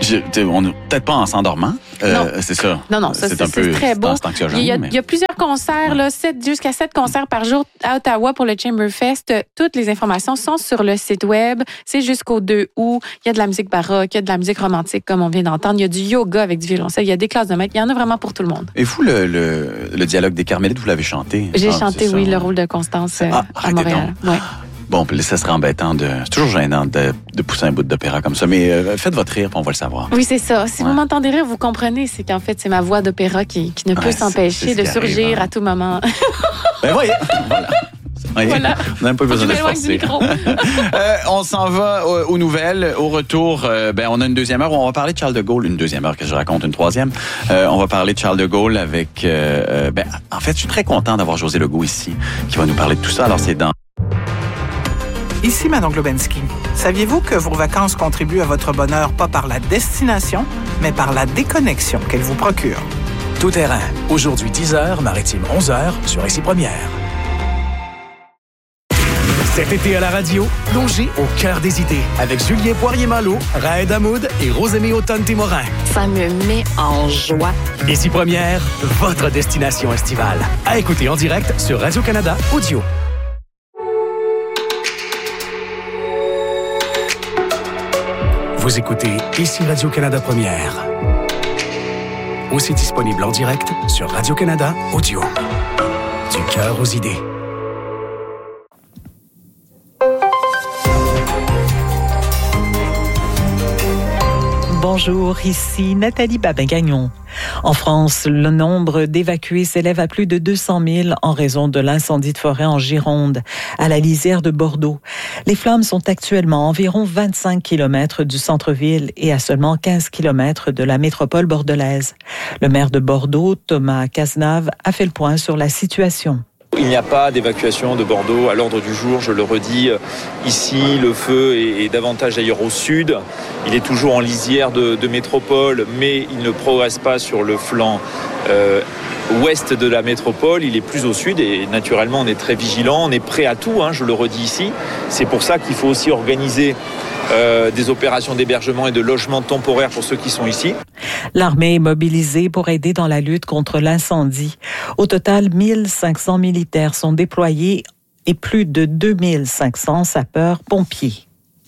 On n'est peut-être pas en s'endormant. C'est ça. Non, ça, c'est très beau. Il y a plusieurs concerts, là, jusqu'à 7 concerts par jour à Ottawa pour le Chamberfest. Toutes les informations sont sur le site web. C'est jusqu'au 2 août. Il y a de la musique baroque, il y a de la musique romantique, comme on vient d'entendre. Il y a du yoga avec du violoncelle. Il y a des classes de maître. Il y en a vraiment pour tout le monde. Et vous, le dialogue des Carmélites, vous l'avez chanté? J'ai chanté, oui, le rôle de Constance à Montréal. Ouais. Bon, puis ça serait embêtant c'est toujours gênant de pousser un bout d'opéra comme ça, mais faites votre rire, puis on va le savoir. Oui, c'est ça. Si vous m'entendez rire, vous comprenez, c'est qu'en fait, c'est ma voix d'opéra qui ne peut s'empêcher de surgir à tout moment. Ben voyez, voilà. Voilà. On n'a même pas besoin de forcer. On s'en va aux nouvelles. Au retour, on a une deuxième heure où on va parler de Charles de Gaulle. Une deuxième heure que je raconte, une troisième. On va parler de Charles de Gaulle avec... en fait, je suis très content d'avoir José Legault ici, qui va nous parler de tout ça. Alors, c'est dans... Ici Manon Globensky. Saviez-vous que vos vacances contribuent à votre bonheur pas par la destination, mais par la déconnexion qu'elles vous procurent? Tout terrain. Aujourd'hui 10h, maritime 11h sur Ici Première. Cet été à la radio, plongez au cœur des idées avec Julien Poirier-Malo, Raed Hamoud et Rosemée Automne-Témorin. Ça me met en joie. Ici Première, votre destination estivale. À écouter en direct sur Radio-Canada Audio. Vous écoutez Ici Radio-Canada Première. Aussi disponible en direct sur Radio-Canada Audio. Du cœur aux idées. Bonjour, ici Nathalie Babin-Gagnon. En France, le nombre d'évacués s'élève à plus de 200 000 en raison de l'incendie de forêt en Gironde, à la lisière de Bordeaux. Les flammes sont actuellement à environ 25 km du centre-ville et à seulement 15 km de la métropole bordelaise. Le maire de Bordeaux, Thomas Cazenave, a fait le point sur la situation. Il n'y a pas d'évacuation de Bordeaux à l'ordre du jour, je le redis. Ici, le feu est davantage d'ailleurs au sud. Il est toujours en lisière de métropole, mais il ne progresse pas sur le flanc ouest de la métropole. Il est plus au sud et naturellement, on est très vigilant. On est prêt à tout, je le redis ici. C'est pour ça qu'il faut aussi organiser des opérations d'hébergement et de logement temporaire pour ceux qui sont ici. L'armée est mobilisée pour aider dans la lutte contre l'incendie. Au total, 1500 militaires sont déployés et plus de 2500 sapeurs-pompiers.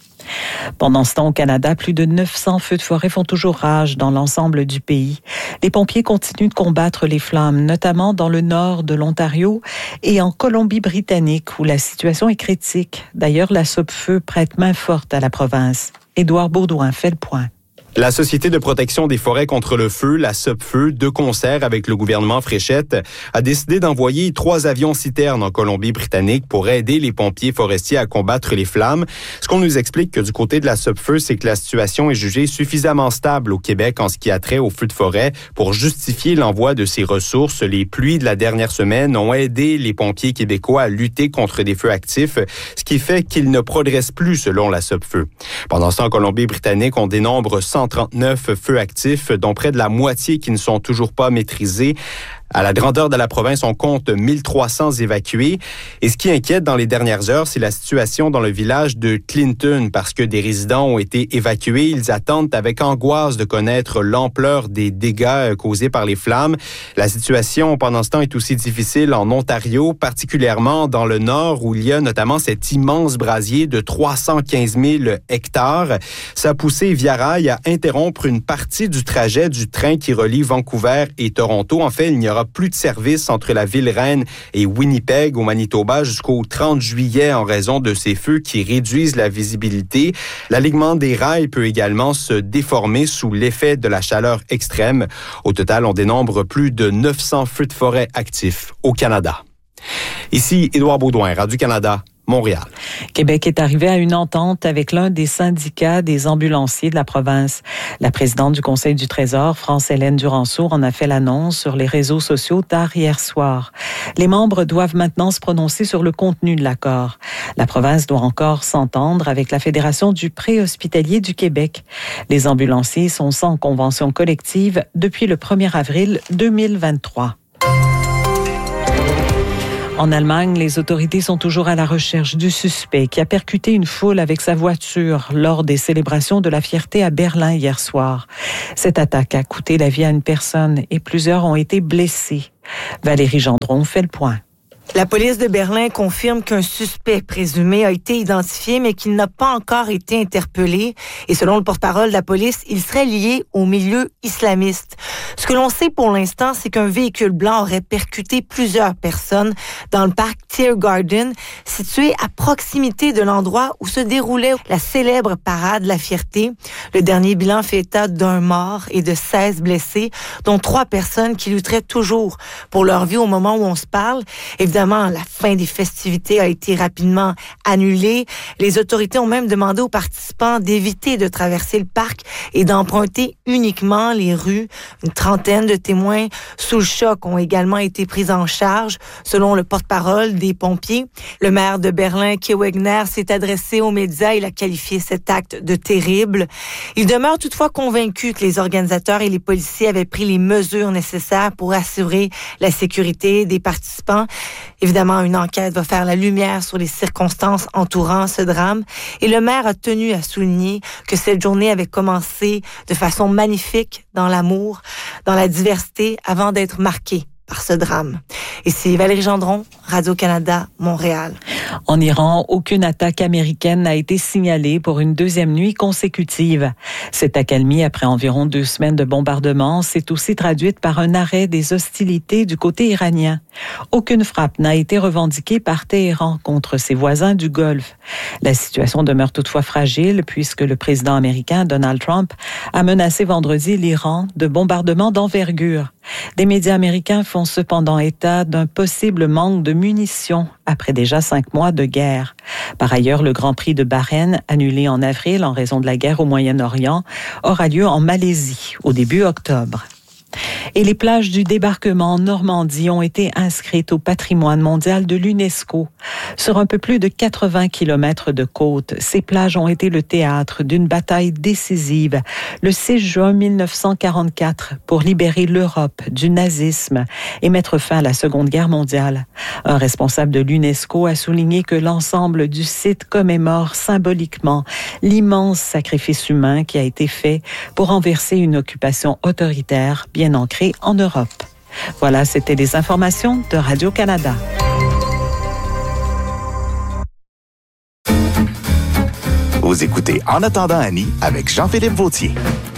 Pendant ce temps, au Canada, plus de 900 feux de forêt font toujours rage dans l'ensemble du pays. Les pompiers continuent de combattre les flammes, notamment dans le nord de l'Ontario et en Colombie-Britannique, où la situation est critique. D'ailleurs, la Sopfeu prête main forte à la province. Édouard Baudouin fait le point. La Société de protection des forêts contre le feu, la Sopfeu, de concert avec le gouvernement Fréchette, a décidé d'envoyer 3 avions citernes en Colombie-Britannique pour aider les pompiers forestiers à combattre les flammes. Ce qu'on nous explique que du côté de la Sopfeu, c'est que la situation est jugée suffisamment stable au Québec en ce qui a trait aux feux de forêt pour justifier l'envoi de ces ressources. Les pluies de la dernière semaine ont aidé les pompiers québécois à lutter contre des feux actifs, ce qui fait qu'ils ne progressent plus selon la Sopfeu. Pendant ce temps, en Colombie-Britannique, on dénombre 139 feux actifs, dont près de la moitié qui ne sont toujours pas maîtrisés. À la grandeur de la province, on compte 1300 évacués. Et ce qui inquiète dans les dernières heures, c'est la situation dans le village de Clinton, parce que des résidents ont été évacués. Ils attendent avec angoisse de connaître l'ampleur des dégâts causés par les flammes. La situation, pendant ce temps, est aussi difficile en Ontario, particulièrement dans le nord, où il y a notamment cet immense brasier de 315 000 hectares. Ça a poussé Via Rail à interrompre une partie du trajet du train qui relie Vancouver et Toronto. En fait, il n'y aura plus de service entre la ville-reine et Winnipeg au Manitoba jusqu'au 30 juillet en raison de ces feux qui réduisent la visibilité. L'alignement des rails peut également se déformer sous l'effet de la chaleur extrême. Au total, on dénombre plus de 900 feux de forêt actifs au Canada. Ici, Édouard Baudouin, Radio-Canada, Montréal. Québec est arrivé à une entente avec l'un des syndicats des ambulanciers de la province. La présidente du Conseil du Trésor, France-Hélène Duranceau, en a fait l'annonce sur les réseaux sociaux tard hier soir. Les membres doivent maintenant se prononcer sur le contenu de l'accord. La province doit encore s'entendre avec la Fédération du préhospitalier du Québec. Les ambulanciers sont sans convention collective depuis le 1er avril 2023. En Allemagne, les autorités sont toujours à la recherche du suspect qui a percuté une foule avec sa voiture lors des célébrations de la fierté à Berlin hier soir. Cette attaque a coûté la vie à une personne et plusieurs ont été blessés. Valérie Gendron fait le point. La police de Berlin confirme qu'un suspect présumé a été identifié, mais qu'il n'a pas encore été interpellé. Et selon le porte-parole de la police, il serait lié au milieu islamiste. Ce que l'on sait pour l'instant, c'est qu'un véhicule blanc aurait percuté plusieurs personnes dans le parc Tiergarten, situé à proximité de l'endroit où se déroulait la célèbre parade de la fierté. Le dernier bilan fait état d'un mort et de 16 blessés, dont 3 personnes qui lutteraient toujours pour leur vie au moment où on se parle. Évidemment, la fin des festivités a été rapidement annulée. Les autorités ont même demandé aux participants d'éviter de traverser le parc et d'emprunter uniquement les rues. Une trentaine de témoins sous le choc ont également été pris en charge, selon le porte-parole des pompiers. Le maire de Berlin, Kai Wegner, s'est adressé aux médias. Il a qualifié cet acte de terrible. Il demeure toutefois convaincu que les organisateurs et les policiers avaient pris les mesures nécessaires pour assurer la sécurité des participants. Évidemment, une enquête va faire la lumière sur les circonstances entourant ce drame. Et le maire a tenu à souligner que cette journée avait commencé de façon magnifique dans l'amour, dans la diversité, avant d'être marquée par ce drame. Ici Valérie Gendron, Radio-Canada, Montréal. En Iran, aucune attaque américaine n'a été signalée pour une deuxième nuit consécutive. Cette accalmie, après environ 2 semaines de bombardements, s'est aussi traduite par un arrêt des hostilités du côté iranien. Aucune frappe n'a été revendiquée par Téhéran contre ses voisins du Golfe. La situation demeure toutefois fragile puisque le président américain Donald Trump a menacé vendredi l'Iran de bombardements d'envergure. Des médias américains font cependant état d'un possible manque de munitions après déjà 5 mois de guerre. Par ailleurs, le Grand Prix de Bahreïn, annulé en avril en raison de la guerre au Moyen-Orient, aura lieu en Malaisie au début octobre. Et les plages du débarquement en Normandie ont été inscrites au patrimoine mondial de l'UNESCO. Sur un peu plus de 80 kilomètres de côte, ces plages ont été le théâtre d'une bataille décisive le 6 juin 1944 pour libérer l'Europe du nazisme et mettre fin à la Seconde Guerre mondiale. Un responsable de l'UNESCO a souligné que l'ensemble du site commémore symboliquement l'immense sacrifice humain qui a été fait pour renverser une occupation autoritaire bien ancrée en Europe. Voilà, c'était les informations de Radio-Canada. Vous écoutez En attendant Annie avec Jean-Philippe Vautier.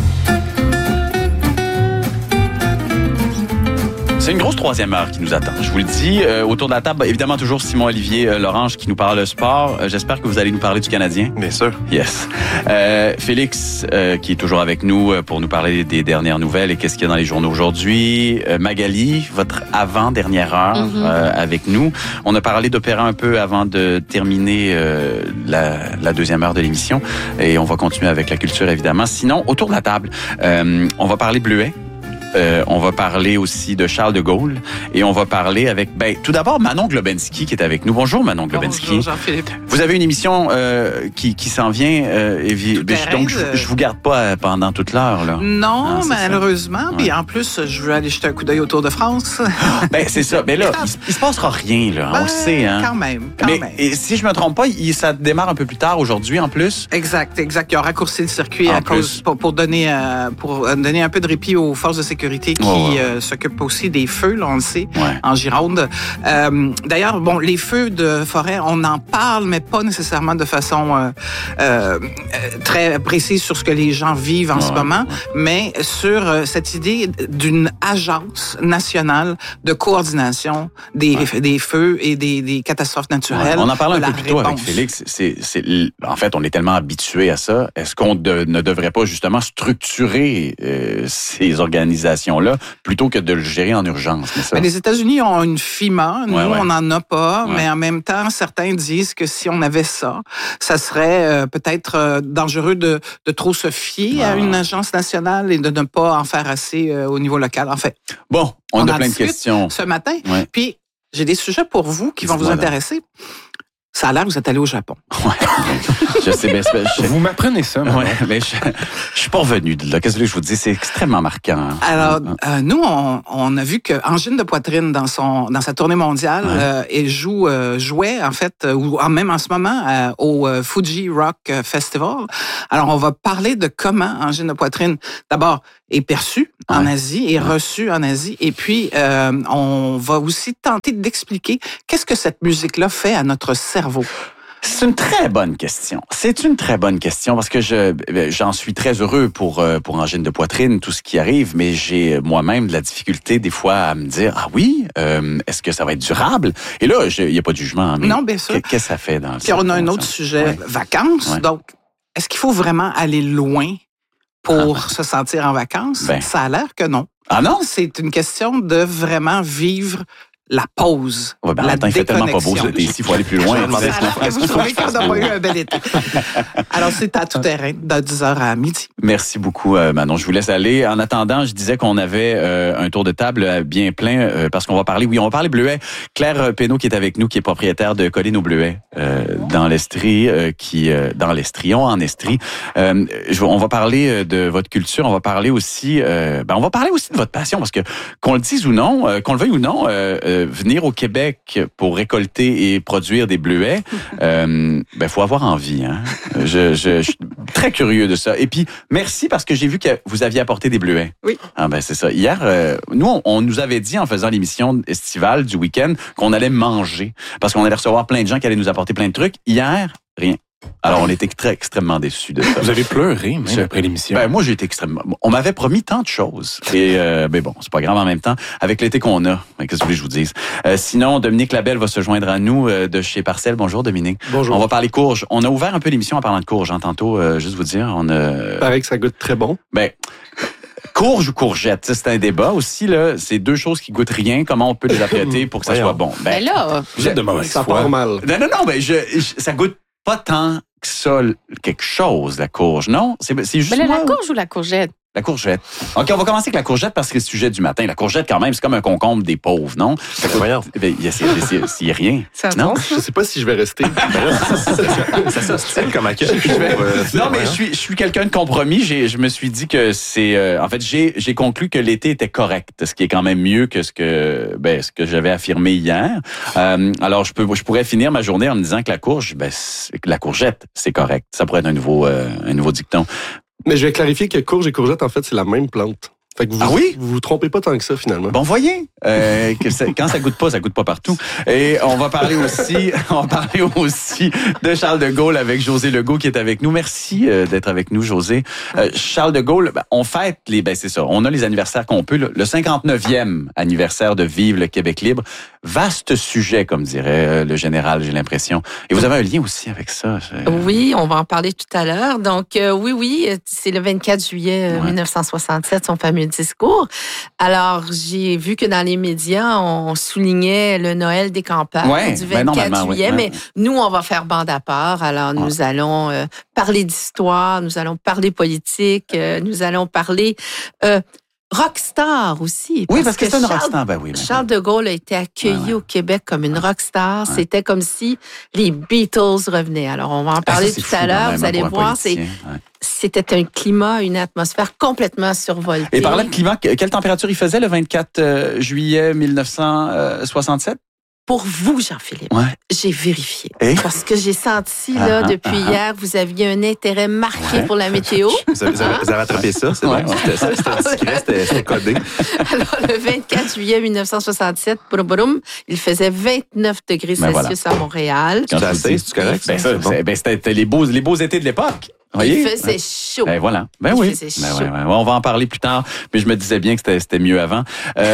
C'est une grosse 3e heure qui nous attend. Je vous le dis, autour de la table, évidemment toujours Simon-Olivier Lorange qui nous parle de sport. J'espère que vous allez nous parler du Canadien. Bien sûr. Yes. Félix, qui est toujours avec nous pour nous parler des dernières nouvelles et qu'est-ce qu'il y a dans les journaux aujourd'hui. Magali, votre avant-dernière heure avec nous. On a parlé d'opéra un peu avant de terminer la 2e heure de l'émission et on va continuer avec la culture évidemment. Sinon, autour de la table, on va parler Bleuet. On va parler aussi de Charles de Gaulle et on va parler avec, tout d'abord, Manon Globensky qui est avec nous. Bonjour Manon Globensky. Bonjour Jean-Philippe. Vous avez une émission qui s'en vient, donc je vous garde pas pendant toute l'heure. Là. Non, malheureusement. Puis en plus, je veux aller jeter un coup d'œil au Tour de France. C'est ça. Mais là, il se passera rien, là. On le sait, hein. Quand même. Et si je me trompe pas, ça démarre un peu plus tard aujourd'hui, en plus. Exact. Ils ont raccourci le circuit pour donner un peu de répit aux forces de sécurité qui s'occupent aussi des feux, là, on le sait, en Gironde. D'ailleurs, les feux de forêt, on en parle, mais pas nécessairement de façon très précise sur ce que les gens vivent en ce moment, mais sur cette idée d'une agence nationale de coordination des feux et des catastrophes naturelles. On en parlait un peu plus tôt avec Félix. En fait, on est tellement habitué à ça. Est-ce qu'on ne devrait pas justement structurer ces organisations là plutôt que de le gérer en urgence. Les États-Unis ont une FEMA, nous on n'en a pas, mais en même temps certains disent que si on avait ça serait peut-être dangereux de trop se fier à une agence nationale et de ne pas en faire assez au niveau local. En fait, on a plein de questions ce matin. Puis j'ai des sujets pour vous qui vont vous intéresser. Ça a l'air que vous êtes allé au Japon. Ouais. Je sais bien. Vous m'apprenez ça, ouais, mais je suis pas revenu de là. Qu'est-ce que je vous dis? C'est extrêmement marquant. Alors, nous, on a vu que Angine de Poitrine, dans sa tournée mondiale, elle jouait, en fait, ou même en ce moment, au Fuji Rock Festival. Alors, on va parler de comment Angine de Poitrine, d'abord, est perçue en Asie et reçue en Asie. Et puis, on va aussi tenter d'expliquer qu'est-ce que cette musique-là fait à notre cerveau. C'est une très bonne question. C'est une très bonne question parce que j'en suis très heureux pour Angine de Poitrine, tout ce qui arrive, mais j'ai moi-même de la difficulté des fois à me dire, ah oui, est-ce que ça va être durable? Et là, il n'y a pas de jugement. Mais non, bien sûr. Qu'est-ce que ça fait dans le Puis on a un autre sujet, vacances. Donc, est-ce qu'il faut vraiment aller loin pour se sentir en vacances? Ça a l'air que non. Ah non? C'est une question de vraiment vivre la pause. Ouais, ben, il fait tellement pas beau cet été ici, il faut aller plus loin. Est-ce que vous trouvez qu'on n'a pas eu un bel été? Alors, c'est à tout terrain, de 10h à midi. Merci beaucoup, Manon. Je vous laisse aller. En attendant, je disais qu'on avait un tour de table bien plein parce qu'on va parler, on va parler bleuets. Claire Pénaud qui est avec nous, qui est propriétaire de Collines aux Bleuets dans l'Estrie, dans l'Estrion, en Estrie. On va parler de votre culture, on va parler aussi de votre passion parce que qu'on le dise ou non, qu'on le veuille ou non, venir au Québec pour récolter et produire des bleuets, faut avoir envie. Hein? Je suis très curieux de ça. Et puis, merci parce que j'ai vu que vous aviez apporté des bleuets. Oui. Ah c'est ça. Hier, nous, on nous avait dit en faisant l'émission estivale du week-end qu'on allait manger parce qu'on allait recevoir plein de gens qui allaient nous apporter plein de trucs. Hier, rien. Alors, on était extrêmement déçus de ça. Vous avez pleuré, même, après l'émission. Moi, j'ai été extrêmement... On m'avait promis tant de choses. Et, bon, c'est pas grave en même temps. Avec l'été qu'on a, qu'est-ce que vous voulez que je vous dise? Sinon, Dominique Labelle va se joindre à nous de chez Parcelle. Bonjour, Dominique. Bonjour. On va parler courges. On a ouvert un peu l'émission en parlant de courges, tantôt, juste vous dire. Paraît que ça goûte très bon. Courge ou courgette, c'est un débat aussi, là. C'est deux choses qui goûtent rien. Comment on peut les apprêter pour que ça soit bon? Mais là... Vous êtes de mauvaise foi. Ça part mal. Non, ça goûte pas tant que ça, quelque chose, la courge, non? C'est juste la courge ou la courgette? La courgette. OK, on va commencer avec la courgette parce que c'est le sujet du matin. La courgette, quand même, c'est comme un concombre des pauvres, non? Il y a rien. Non? Je sais pas si je vais rester. C'est ça, style comme accueil. Non, mais je suis quelqu'un de compromis. Je me suis dit que c'est... en fait, j'ai conclu que l'été était correct, ce qui est quand même mieux que ce que j'avais affirmé hier. Alors, je pourrais finir ma journée en me disant que la courgette, c'est correct. Ça pourrait être un nouveau dicton. Mais je vais clarifier que courge et courgette, en fait, c'est la même plante. Fait que vous trompez pas tant que ça, finalement. Bon, voyez, quand ça goûte pas partout. Et on va parler aussi de Charles de Gaulle avec José Legault qui est avec nous. Merci d'être avec nous, José. Charles de Gaulle, on fête c'est ça, on a les anniversaires qu'on peut. Le 59e anniversaire de Vive le Québec libre. Vaste sujet, comme dirait le général, j'ai l'impression. Et vous avez un lien aussi avec ça. Oui, on va en parler tout à l'heure. Donc, oui, c'est le 24 juillet 1967, son fameux discours. Alors, j'ai vu que dans les médias, on soulignait le Noël des campagnes du 24 juillet, mais nous, on va faire bande à part. Alors, nous allons parler d'histoire, nous allons parler politique, nous allons parler... rockstar aussi. Oui, parce que c'est une rockstar. Charles de Gaulle a été accueilli au Québec comme une rockstar. Ouais. C'était comme si les Beatles revenaient. Alors, on va en parler tout à l'heure. Vous allez voir, c'était un climat, une atmosphère complètement survoltée. Et parlant de climat, quelle température il faisait le 24 juillet 1967? Pour vous, Jean-Philippe, j'ai vérifié. Parce que j'ai senti, depuis hier, vous aviez un intérêt marqué pour la météo. Vous avez rattrapé ça? C'est bon. C'était codé. Alors, le 24 juillet 1967, il faisait 29 degrés Celsius à Montréal. C'est correct? C'était les beaux étés de l'époque. Il faisait chaud. Voilà. Il faisait chaud. On va en parler plus tard, mais je me disais bien que c'était mieux avant.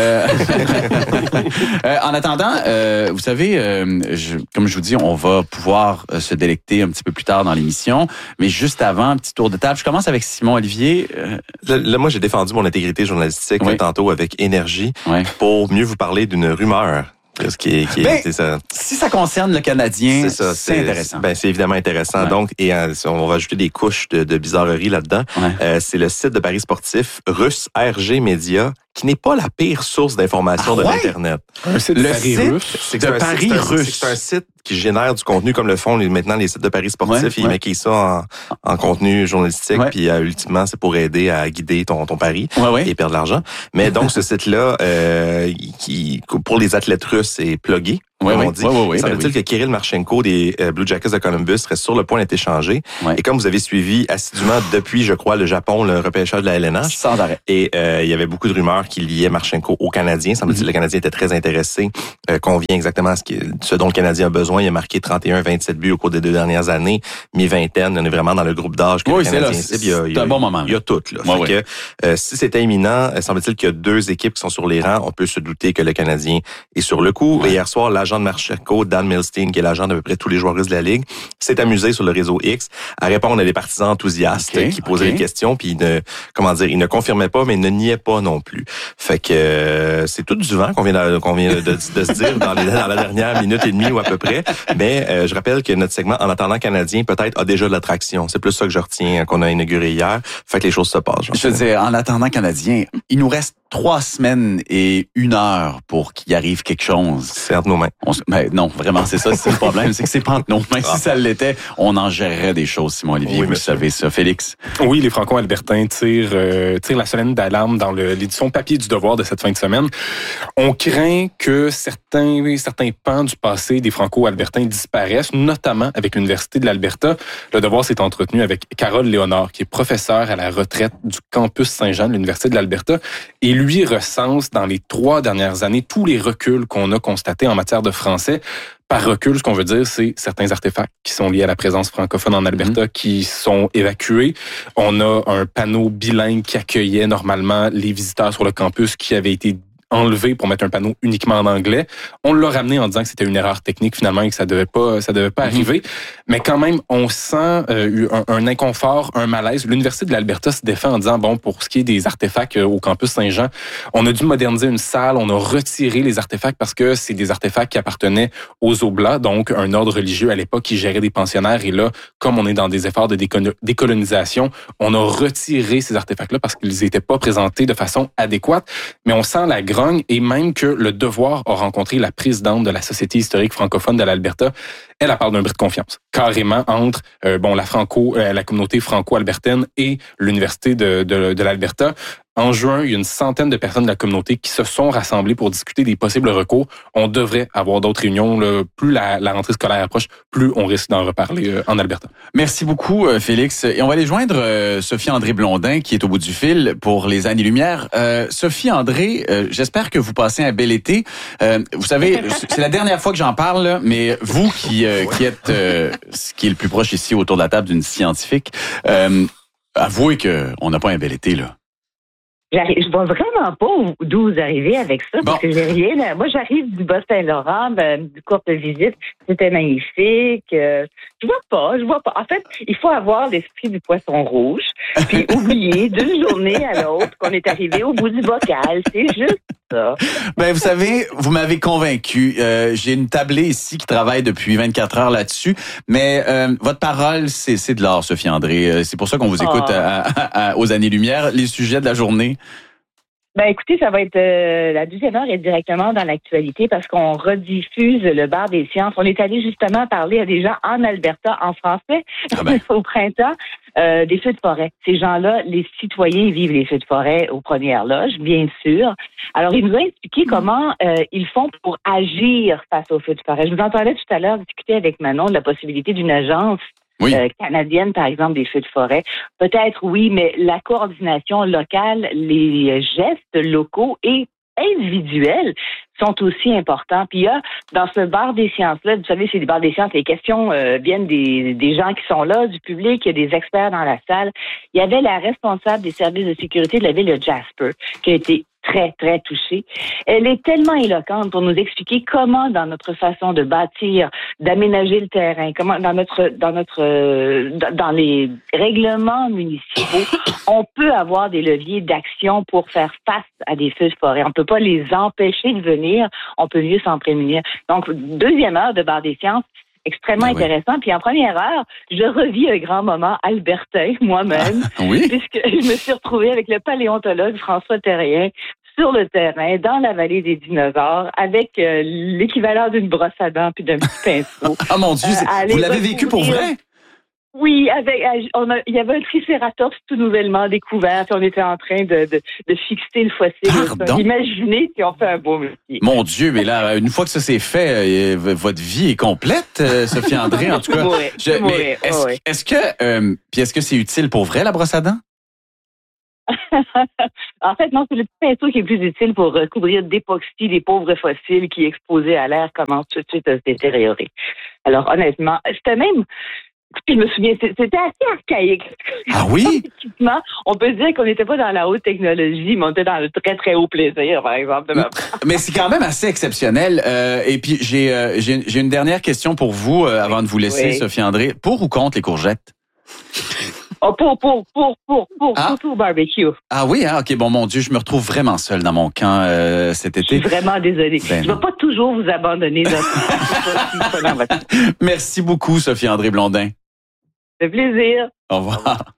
En attendant, vous savez, comme je vous dis, on va pouvoir se délecter un petit peu plus tard dans l'émission, mais juste avant, un petit tour de table. Je commence avec Simon Olivier. Là, moi, j'ai défendu mon intégrité journalistique tantôt avec énergie pour mieux vous parler d'une rumeur. Si ça concerne le Canadien, c'est intéressant. C'est évidemment intéressant. Donc, et on va ajouter des couches de bizarreries là-dedans. C'est le site de paris sportif russe RG Media qui n'est pas la pire source d'information de l'Internet. Un site de Paris russe. C'est un site qui génère du contenu comme le font maintenant les sites de paris sportifs. Ils maquillent ça en contenu journalistique, puis ultimement, c'est pour aider à guider ton pari et perdre de l'argent. Mais donc, ce site-là, qui pour les athlètes russes, est plugué. Semble-t-il que Kirill Marchenko des Blue Jackets de Columbus serait sur le point d'être échangé. Et comme vous avez suivi assidûment depuis, je crois, le Japon, le repêchage de la LNH. Sans arrêt. Et il y avait beaucoup de rumeurs qui liaient Marchenko au Canadien. Semble-t-il que le Canadien était très intéressé, convient exactement ce dont le Canadien a besoin. Il a marqué 31-27 buts au cours des 2 dernières années. Mi-vingtaine, on est vraiment dans le groupe d'âge que le Canadien cible. C'est un bon moment. Il y a tout. Là. Si c'était imminent, semble-t-il qu'il y a 2 équipes qui sont sur les rangs. On peut se douter que le Canadien est sur le coup. Et hier soir, l'agent de Marchenko, Dan Milstein, qui est l'agent d'à peu près tous les joueurs russes de la Ligue, s'est amusé sur le réseau X à répondre à des partisans enthousiastes qui posaient des questions, puis il ne confirmait pas, mais il ne niait pas non plus. Fait que c'est tout du vent qu'on vient de se dire dans la dernière minute et demie ou à peu près. Mais je rappelle que notre segment En attendant Canadien peut-être a déjà de l'attraction. C'est plus ça que je retiens qu'on a inauguré hier. Fait que les choses se passent. Je veux dire, En attendant Canadien, il nous reste 3 semaines et 1 heure pour qu'il arrive quelque chose. C'est entre nos mains. Non, vraiment, c'est ça, c'est le problème. C'est que c'est pas entre nos mains. Si ça l'était, on en gérerait des choses, Simon-Olivier. Vous savez ça. Félix? Oui, les Franco-Albertains tirent la sonnette d'alarme dans l'édition papier du Devoir de cette fin de semaine. On craint que certains pans du passé des Franco-Albertains disparaissent, notamment avec l'Université de l'Alberta. Le Devoir s'est entretenu avec Carole Léonard, qui est professeure à la retraite du campus Saint-Jean de l'Université de l'Alberta. Et lui recense dans les 3 dernières années tous les reculs qu'on a constatés en matière de français. Par recul, ce qu'on veut dire, c'est certains artefacts qui sont liés à la présence francophone en Alberta qui sont évacués. On a un panneau bilingue qui accueillait normalement les visiteurs sur le campus qui avait été enlevé pour mettre un panneau uniquement en anglais. On l'a ramené en disant que c'était une erreur technique finalement et que ça devait pas arriver. Mais quand même, on sent un inconfort, un malaise. L'Université de l'Alberta se défend en disant, pour ce qui est des artefacts au campus Saint-Jean, on a dû moderniser une salle, on a retiré les artefacts parce que c'est des artefacts qui appartenaient aux Oblats, donc un ordre religieux à l'époque qui gérait des pensionnaires. Et là, comme on est dans des efforts de décolonisation, on a retiré ces artefacts-là parce qu'ils n'étaient pas présentés de façon adéquate. Mais on sent la grogne et même que le Devoir a rencontré la présidente de la Société historique francophone de l'Alberta. Elle parle d'un bris de confiance, carrément, entre la communauté franco-albertaine et l'Université de l'Alberta. En juin, il y a une centaine de personnes de la communauté qui se sont rassemblées pour discuter des possibles recours. On devrait avoir d'autres réunions. Plus la rentrée scolaire approche, plus on risque d'en reparler en Alberta. Merci beaucoup, Félix. Et on va aller joindre Sophie-André Blondin, qui est au bout du fil pour les Années-Lumière. Sophie-André, j'espère que vous passez un bel été. Vous savez, c'est la dernière fois que j'en parle, mais vous qui êtes ce qui est le plus proche ici autour de la table d'une scientifique, avouez qu'on n'a pas un bel été, là. Je vois vraiment pas d'où vous arrivez avec ça, parce que j'ai rien. Moi, j'arrive du Bas-Saint-Laurent, du courte visite. C'était magnifique. Je vois pas. En fait, il faut avoir l'esprit du poisson rouge, puis oublier d'une journée à l'autre qu'on est arrivé au bout du bocal. C'est juste ça. Vous savez, vous m'avez convaincu. J'ai une tablée ici qui travaille depuis 24 heures là-dessus, mais votre parole, c'est de l'or, Sophie-André. C'est pour ça qu'on vous écoute aux Années-Lumière. Les sujets de la journée. Écoutez, ça va être la 2e heure est directement dans l'actualité parce qu'on rediffuse le bar des sciences. On est allé justement parler à des gens en Alberta, en français, au printemps, des feux de forêt. Ces gens-là, les citoyens vivent les feux de forêt aux premières loges, bien sûr. Alors, ils nous ont expliqué comment ils font pour agir face aux feux de forêt. Je vous entendais tout à l'heure discuter avec Manon de la possibilité d'une agence canadienne, par exemple, des feux de forêt. Peut-être, oui, mais la coordination locale, les gestes locaux et individuels sont aussi importants. Puis il y a, dans ce bar des sciences-là, vous savez, c'est des bars des sciences, les questions viennent des gens qui sont là, du public, il y a des experts dans la salle. Il y avait la responsable des services de sécurité de la ville de Jasper, qui a été très, très touchée. Elle est tellement éloquente pour nous expliquer comment, dans notre façon de bâtir, d'aménager le terrain, comment dans les règlements municipaux, on peut avoir des leviers d'action pour faire face à des feux de forêt. On peut pas les empêcher de venir, on peut mieux s'en prémunir. Donc, 2e heure de bar des sciences, extrêmement intéressant. Puis en première heure, je revis un grand moment albertain moi-même, puisque je me suis retrouvée avec le paléontologue François Terrien sur le terrain, dans la vallée des dinosaures, avec l'équivalent d'une brosse à dents puis d'un petit pinceau. Ah mon Dieu, vous l'avez vécu pour vrai? Oui, il y avait un tricératops tout nouvellement découvert, puis on était en train de fixer le fossile. Imaginez si on fait un beau métier. Mon Dieu, mais là, une fois que ça s'est fait, votre vie est complète, Sophie André, en tout cas. Est-ce que c'est utile pour vrai, la brosse à dents? En fait, non, c'est le petit pinceau qui est plus utile pour recouvrir d'époxy les pauvres fossiles qui, exposés à l'air, commencent tout de suite à se détériorer. Alors, honnêtement, c'était même... Je me souviens, c'était assez archaïque. Ah oui? On peut dire qu'on n'était pas dans la haute technologie, mais on était dans le très, très haut plaisir, par exemple. Mais c'est quand même assez exceptionnel. Et puis, j'ai une dernière question pour vous, avant de vous laisser, Sophie André. Pour ou contre les courgettes? Oh, pour barbecue. Ah oui, hein? OK, bon, mon Dieu, je me retrouve vraiment seul dans mon camp cet été. Je suis vraiment désolée. Je ne vais pas toujours vous abandonner. Merci beaucoup, Sophie André Blondin. Ça fait plaisir. Au revoir.